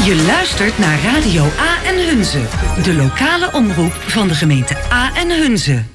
Je luistert naar Radio A en Hunze, de lokale omroep van de gemeente A en Hunze.